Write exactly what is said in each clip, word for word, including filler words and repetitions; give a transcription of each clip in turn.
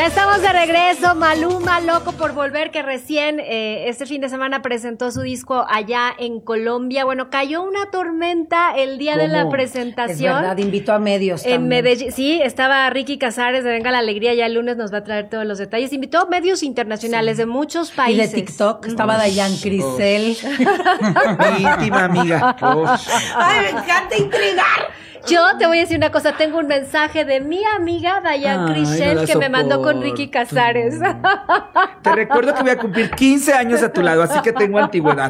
Ya estamos de regreso. Maluma, loco por volver, que recién eh, este fin de semana presentó su disco allá en Colombia. Bueno, cayó una tormenta el día ¿Cómo? de la presentación. Es verdad, invitó a medios en también. Medellín. Sí, estaba Ricky Casares de Venga la Alegría, ya el lunes nos va a traer todos los detalles. Invitó a medios internacionales sí. de muchos países. Y de TikTok, estaba Dayan Crisel. Mi íntima amiga. Ay, me encanta intrigar. Yo te voy a decir una cosa, tengo un mensaje de mi amiga Dayan Crisel no que me mandó con Ricky Casares. Te recuerdo que voy a cumplir quince años a tu lado, así que tengo antigüedad.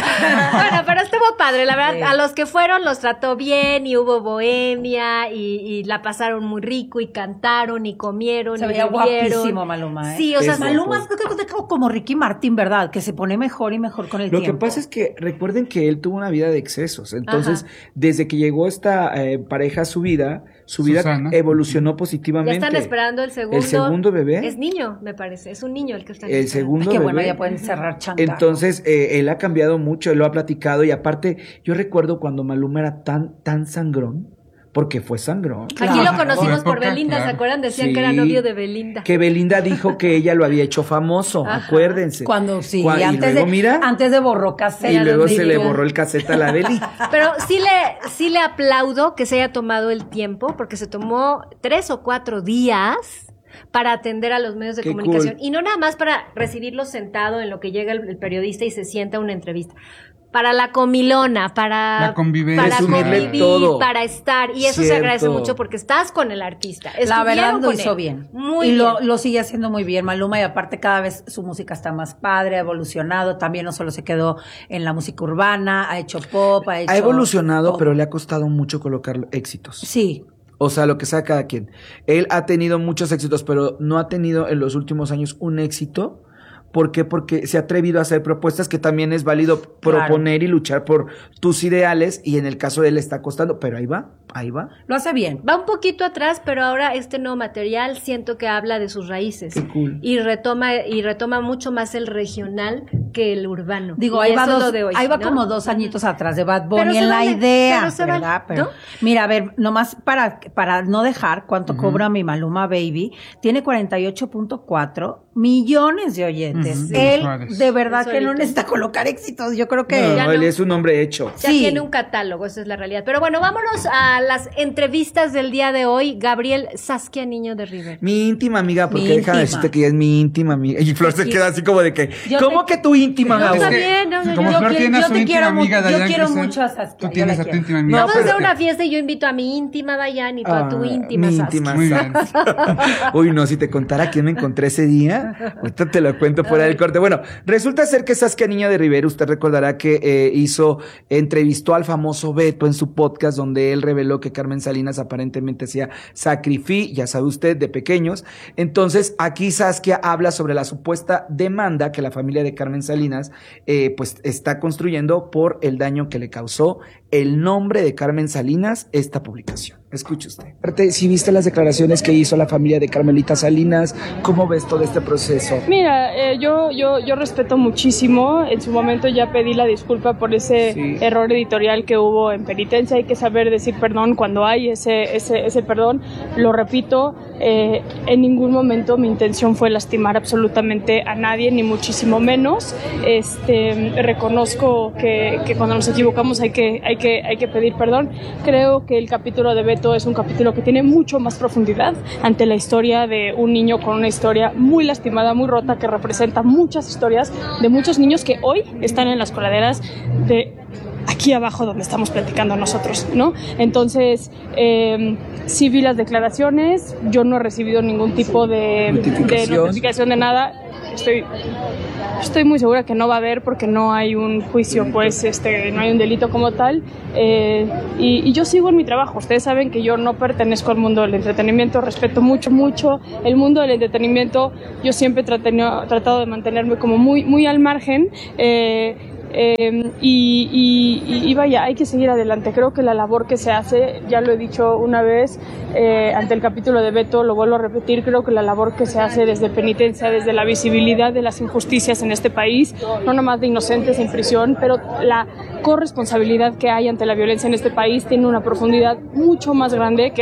Bueno, pero estuvo padre, la verdad, sí. A los que fueron los trató bien y hubo bohemia y, y la pasaron muy rico y cantaron y comieron. Se y veía bebieron. Guapísimo Maluma, ¿eh? Sí, o sea, es Maluma es como Ricky Martín, ¿verdad? Que se pone mejor y mejor con el Lo tiempo. Lo que pasa es que recuerden que él tuvo una vida de excesos, entonces Ajá. desde que llegó esta eh, pareja a su vida, su vida Susana. evolucionó positivamente. Ya están esperando el segundo. El segundo bebé. Es niño, me parece, es un niño el que está El esperando. segundo Qué bebé. bueno, ya pueden cerrar chanca. Entonces, eh, él ha cambiado mucho, él lo ha platicado y aparte, yo recuerdo cuando Maluma era tan, tan sangrón, porque fue sangrón. Aquí claro. lo conocimos por Belinda, claro. ¿Se acuerdan? Decían sí, que era novio de Belinda. Que Belinda dijo que ella lo había hecho famoso, Ajá. acuérdense. Cuando sí, Cuando, antes, y luego, de, mira, antes de borró cassette. Y luego se le borró el cassette a la Beli. Pero sí le, sí le aplaudo que se haya tomado el tiempo, porque se tomó tres o cuatro días para atender a los medios de Qué comunicación. Cool. Y no nada más para recibirlos sentado en lo que llega el, el periodista y se sienta a una entrevista. Para la comilona, para, la convivencia, para convivir, todo. para estar. Y eso Cierto. se agradece mucho porque estás con el artista. La verdad lo hizo él. bien. Muy y bien. Lo, lo sigue haciendo muy bien Maluma y aparte cada vez su música está más padre, ha evolucionado. También no solo se quedó en la música urbana, ha hecho pop, ha hecho... Ha evolucionado, pop. pero le ha costado mucho colocar éxitos. Sí. O sea, lo que sea cada quien. Él ha tenido muchos éxitos, pero no ha tenido en los últimos años un éxito. ¿Por qué? Porque se ha atrevido a hacer propuestas que también es válido proponer claro. y luchar por tus ideales y en el caso de él está costando, pero ahí va, ahí va. Lo hace bien. Va un poquito atrás, pero ahora este nuevo material siento que habla de sus raíces. Qué cool. Y retoma y retoma mucho más el regional que el urbano. Digo, y ahí va, dos, de hoy, ahí va ¿no? como dos añitos atrás de Bad Bunny en la vale, idea, pero se ¿verdad? Vale, pero, ¿no? Mira, a ver, nomás para, para no dejar cuánto uh-huh. cobra mi Maluma Baby, tiene cuarenta y ocho punto cuatro millones de oyentes. Uh-huh. Él de verdad que no necesita colocar éxitos, yo creo que... No, no, él es un hombre hecho. Ya sí. tiene un catálogo, esa es la realidad. Pero bueno, vámonos a las entrevistas del día de hoy. Gabriel Saskia Niño de Rivera. Mi íntima amiga, porque déjame decirte que ella es mi íntima amiga. Y Flor se queda así como de que, yo ¿cómo te... que tu íntima no, está bien, no, no, como yo, Flor tiene a su íntima amiga Dayan, yo quiero mucho a Saskia. Tú tienes a tu íntima amiga. Vamos a hacer una fiesta y yo invito a mi íntima Dayan y tú ah, a tu íntima mi Saskia. Íntima Saskia. Uy, no, si te contara quién me encontré ese día, ahorita te lo cuento fuera del corte. Bueno, resulta ser que Saskia Niño de Rivera, usted recordará que eh, hizo, entrevistó al famoso Beto en su podcast donde él reveló que Carmen Salinas aparentemente hacía sacrificio, ya sabe usted, de pequeños. Entonces, aquí Saskia habla sobre la supuesta demanda que la familia de Carmen Salinas eh, pues está construyendo por el daño que le causó el nombre de Carmen Salinas esta publicación. Escuche usted. Si viste las declaraciones que hizo la familia de Carmelita Salinas, ¿cómo ves todo este proceso? Mira, eh, yo, yo, yo respeto muchísimo. En su momento ya pedí la disculpa por ese sí. error editorial que hubo en Penitencia. Hay que saber decir perdón cuando hay ese, ese, ese perdón. Lo repito, eh, en ningún momento mi intención fue lastimar absolutamente a nadie, ni muchísimo menos. Este, reconozco que, que cuando nos equivocamos hay que, hay que, hay que pedir perdón. Creo que el capítulo de Beto es un capítulo que tiene mucho más profundidad ante la historia de un niño con una historia muy lastimada, muy rota, que representa muchas historias de muchos niños que hoy están en las coladeras de aquí abajo donde estamos platicando nosotros, ¿no? Entonces, eh, sí vi las declaraciones, yo no he recibido ningún tipo de notificación de, notificación de nada. Estoy, estoy muy segura que no va a haber porque no hay un juicio, pues, este, no hay un delito como tal. Eh, y, y yo sigo en mi trabajo. Ustedes saben que yo no pertenezco al mundo del entretenimiento, respeto mucho, mucho el mundo del entretenimiento. Yo siempre he tratado, tratado de mantenerme como muy, muy al margen. Eh, Eh, y, y, y vaya, hay que seguir adelante. Creo que la labor que se hace, ya lo he dicho una vez eh, ante el capítulo de Beto, lo vuelvo a repetir, creo que la labor que se hace desde Penitencia, desde la visibilidad de las injusticias en este país, no nomás de inocentes en prisión, pero la corresponsabilidad que hay ante la violencia en este país tiene una profundidad mucho más grande que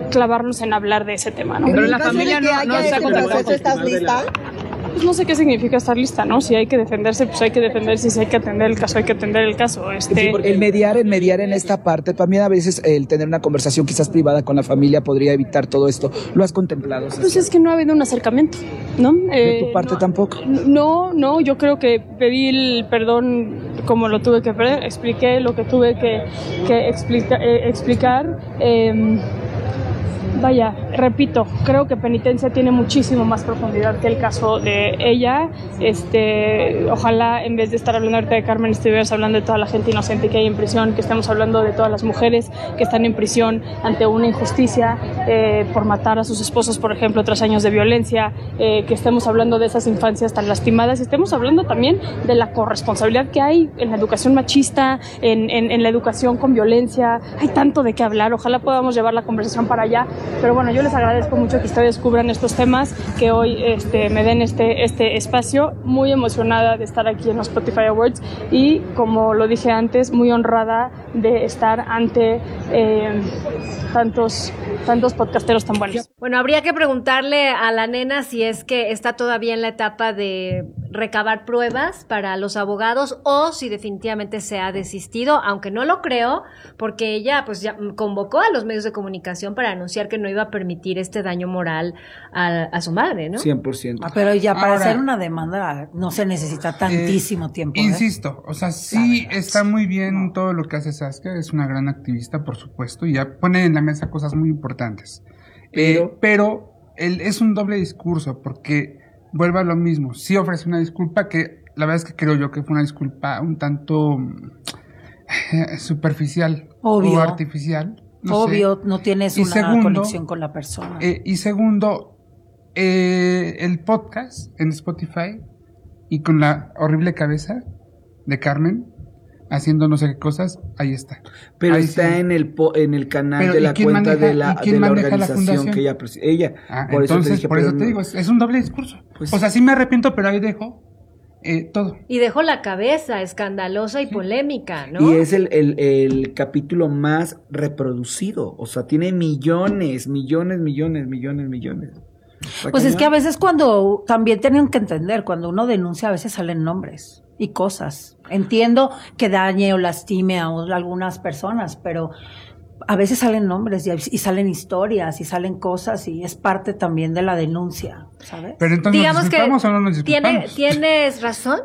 clavarnos en hablar de ese tema, ¿no? Pero la familia no, no está contactando. ¿Estás lista? Pues no sé qué significa estar lista, ¿no? Si hay que defenderse, pues hay que defenderse, si hay que atender el caso, hay que atender el caso. Este... Sí, el mediar, el mediar en esta parte, también a veces el tener una conversación quizás privada con la familia podría evitar todo esto. ¿Lo has contemplado? César? Pues es que no ha habido un acercamiento, ¿no? ¿De eh, tu parte no, tampoco? No, no, yo creo que pedí el perdón como lo tuve que pedir, expliqué lo que tuve que, que explica, eh, explicar. Eh, Vaya, repito, creo que Penitencia tiene muchísimo más profundidad que el caso de ella. Este, ojalá en vez de estar hablando ahorita de Carmen estuvieras hablando de toda la gente inocente que hay en prisión, que estemos hablando de todas las mujeres que están en prisión ante una injusticia eh, por matar a sus esposos, por ejemplo, tras años de violencia, eh, que estemos hablando de esas infancias tan lastimadas, y estemos hablando también de la corresponsabilidad que hay en la educación machista, en, en, en la educación con violencia. Hay tanto de qué hablar, ojalá podamos llevar la conversación para allá. Pero bueno, yo les agradezco mucho que ustedes cubran estos temas, que hoy este, me den este, este espacio. Muy emocionada de estar aquí en los Spotify Awards y, como lo dije antes, muy honrada de estar ante eh, tantos, tantos podcasteros tan buenos. Bueno, habría que preguntarle a la nena si es que está todavía en la etapa de recabar pruebas para los abogados o si definitivamente se ha desistido, aunque no lo creo, porque ella pues ya convocó a los medios de comunicación para anunciar que no iba a permitir este daño moral a, a su madre, ¿no? cien por ciento. Ah, pero ya para Ahora, hacer una demanda no se necesita tantísimo eh, tiempo. ¿eh? Insisto, o sea, sí está muy bien todo lo que hace Saskia, es una gran activista, por supuesto, y ya pone en la mesa cosas muy importantes. Pero, eh, pero el, es un doble discurso, porque vuelve a lo mismo. Sí ofrece una disculpa que la verdad es que creo yo que fue una disculpa un tanto eh, superficial. Obvio. O artificial. No Obvio, sé. No tienes y una segundo, conexión con la persona. Eh, y segundo, eh, el podcast en Spotify y con la horrible cabeza de Carmen haciendo no sé qué cosas, ahí está. Pero ahí está sí. en el po, en el canal Pero, de ¿y la quién cuenta maneja- de la, y quién de la maneja la organización fundación? que ella presi- ella. Ah, por eso te entonces, dije, por pero eso te no- digo, es, es un doble discurso. Pues- o sea, sí me arrepiento, pero ahí dejo eh, todo. Y dejó la cabeza escandalosa y polémica, ¿no? Y es el, el, el capítulo más reproducido. O sea, tiene millones, millones, millones, millones, millones. Está Pues es cañón. que a veces cuando, también tienen que entender, cuando uno denuncia a veces salen nombres y cosas. Entiendo que dañe o lastime a algunas personas, pero a veces salen nombres y, y salen historias y salen cosas y es parte también de la denuncia, ¿sabes? Pero entonces, Digamos ¿nos que disculpamos o no nos tiene, disculpamos? tienes razón,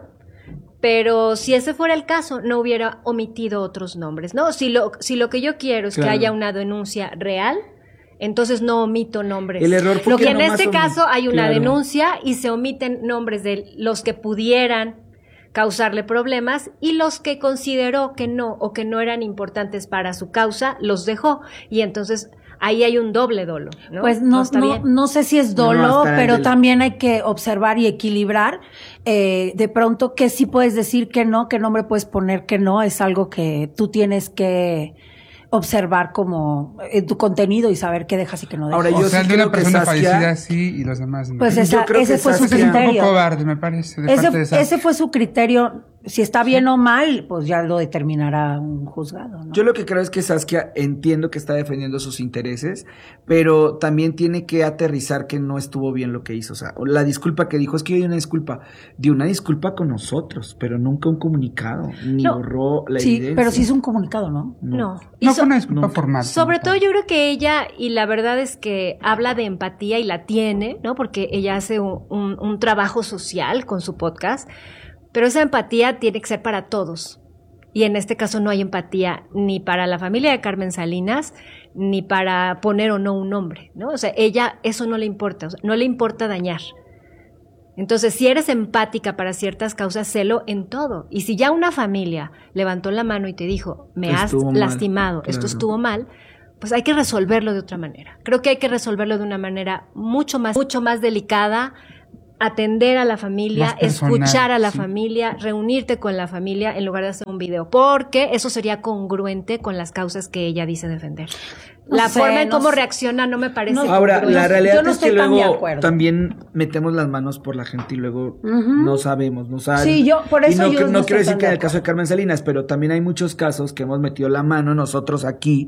pero si ese fuera el caso, no hubiera omitido otros nombres, ¿no? Si lo, si lo que yo quiero es Claro. que haya una denuncia real, entonces no omito nombres. El error fue Lo que que en nomás este omi- caso hay una claro. denuncia y se omiten nombres de los que pudieran causarle problemas y los que consideró que no o que no eran importantes para su causa, los dejó. Y entonces ahí hay un doble dolo, ¿no? Pues no, está no, bien. no sé si es No, dolo, no, hasta pero el- también hay que observar y equilibrar. Eh, de pronto, que sí puedes decir que no, qué nombre puedes poner que no, es algo que tú tienes que observar como en tu contenido y saber qué dejas y qué no dejas. Ahora, O yo sea, sí de una creo que persona Saskia- fallecida sí y los demás no. Pues Yo esa- creo ese que fue su Saskia- Ese es un poco criterio. cobarde, me parece, de parte de Ese, Saskia. ese fue su criterio. Si está bien o mal, pues ya lo determinará un juzgado, ¿no? Yo lo que creo es que Saskia entiendo que está defendiendo sus intereses, pero también tiene que aterrizar que no estuvo bien lo que hizo. O sea, la disculpa que dijo es que hay una disculpa. Dio una disculpa con nosotros, pero nunca un comunicado, ni No. borró la Sí, evidencia. pero sí es un comunicado, ¿no? No. No Y fue una disculpa no. formal. Sobre como todo tal. yo creo que ella, y la verdad es que habla de empatía y la tiene, ¿no? Porque ella hace un, un, un trabajo social con su podcast, pero esa empatía tiene que ser para todos. Y en este caso no hay empatía ni para la familia de Carmen Salinas, ni para poner o no un nombre, ¿no? O sea, ella eso no le importa, o sea, no le importa dañar. Entonces, si eres empática para ciertas causas, sélo en todo. Y si ya una familia levantó la mano y te dijo, me has Estuvo mal, lastimado, claro. esto estuvo mal, pues hay que resolverlo de otra manera. Creo que hay que resolverlo de una manera mucho más, mucho más delicada, atender a la familia, Más personal, escuchar a la sí. familia, reunirte con la familia en lugar de hacer un video, porque eso sería congruente con las causas que ella dice defender. No la sé, forma en no cómo sé. reacciona no me parece. No, Ahora, Yo- la yo realidad no es que estoy tan de luego acuerdo. también metemos las manos por la gente y luego Ujú. no sabemos, no saben. Sí, yo- por eso y no, yo que- no no estoy quiero decir tan que en de el caso de Carmen Salinas, pero también hay muchos casos que hemos metido la mano nosotros aquí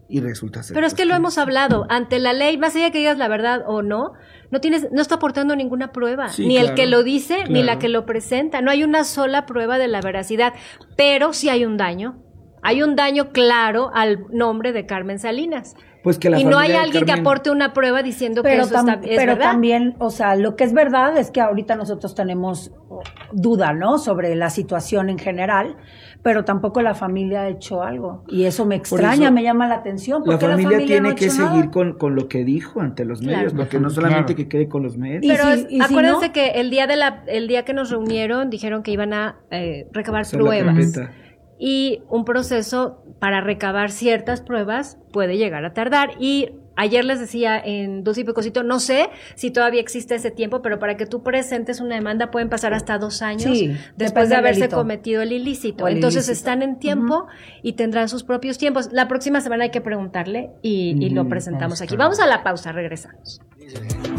y resulta ser. Pero es que lo hemos hablado, ante la ley, más allá que digas la verdad o no, no tienes, no está aportando ninguna prueba, Sí, ni claro, el que lo dice, claro. ni la que lo presenta, no hay una sola prueba de la veracidad, pero sí hay un daño, hay un daño claro al nombre de Carmen Salinas. Pues que la y no hay familia de alguien que Carmen- aporte una prueba diciendo Pero, que eso tam- está, es pero verdad. también, o sea, lo que es verdad es que ahorita nosotros tenemos duda, ¿no? Sobre la situación en general, pero tampoco la familia ha hecho algo. Y eso me extraña, eso, me llama la atención. ¿Por La qué familia, no tiene ha que hecho seguir nada? con, con lo que dijo ante los Claro. medios, porque no solamente Claro. que quede con los medios. Y Pero si- es- y si acuérdense no- que el día de la, el día que nos reunieron dijeron que iban a eh, recabar Hacer la pruebas. carpeta. Y un proceso para recabar ciertas pruebas puede llegar a tardar. Y ayer les decía en Dulce y Pecosito, no sé si todavía existe ese tiempo, pero para que tú presentes una demanda pueden pasar hasta dos años Sí, después depende de del haberse delito. cometido el ilícito. O el Entonces ilícito. están en tiempo y tendrán sus propios tiempos. La próxima semana hay que preguntarle y, y lo presentamos aquí. Vamos a la pausa, regresamos.